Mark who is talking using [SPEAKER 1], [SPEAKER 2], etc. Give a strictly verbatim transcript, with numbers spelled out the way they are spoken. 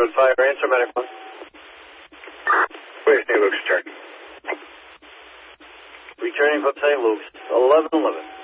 [SPEAKER 1] Affirmative fire, answer medic one.
[SPEAKER 2] Where's Saint Luke's turn?
[SPEAKER 1] Returning from Saint Luke's, eleven eleven.